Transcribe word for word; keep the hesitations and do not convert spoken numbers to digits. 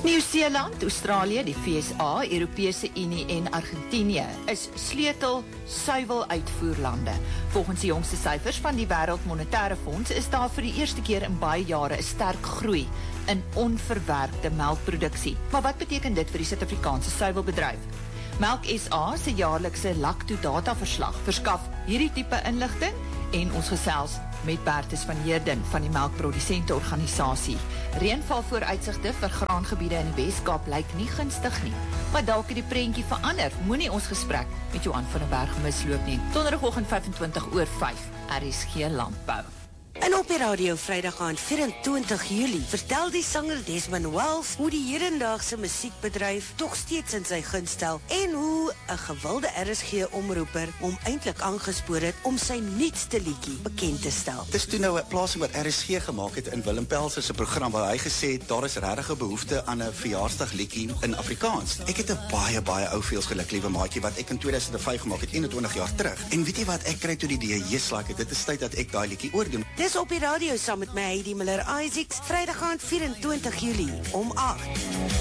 Nieu-Seeland, Australië, die V S A, Europese Unie en Argentinië is sleutel suiweluitvoerlande. Volgens die jongste syfers van die Wêreld Monetaire Fonds is daar vir die eerste keer in baie jare 'n sterk groei in onverwerkte melkproduksie. Maar wat beteken dit vir die Suid-Afrikaanse suiwelbedryf? Melk S A se jaarlikse Lacto-data verslag verskaf hierdie tipe inligting en ons gesels met Bertus van Heerden van die Melkprodusente Organisasie. Reënval vooruitsigte vir graangebiede in die Weskaap lyk nie gunstig nie. Maar dalk het die prentjie verander. Moenie ons gesprek met Johan van den Berg misloop nie. Donderdagoggend vyfentwintig oor vyf, R S G Landbou. En op die radio vrydag aand vyf-en-twintig Julie vertel die sanger Desmond Wells hoe die hedendaagse musiekbedryf tog steeds in sy gunst stel en hoe 'n gewilde R S G-omroeper hom eintlik aangespoor het om sy nuutste liedjie bekend te stel. Dis toe nou 'n plasing wat R S G gemaak het in Willem Pelser se program waar hy gesê het daar is regtig 'n behoefte aan 'n verjaarsdagliedjie in Afrikaans. Ek het 'n baie baie ou feels geluk, liewe maatjie, wat ek in twee duisend vyf gemaak het, eenentwintig jaar terug. En weet jy wat, ek kry toe die idee, yes, like, dit is tyd dat ek daai liedjie oordoen. Dis op die radio saam met my Heidi Miller Isaacs, Vrydag aand vyf-en-twintig Julie om agt.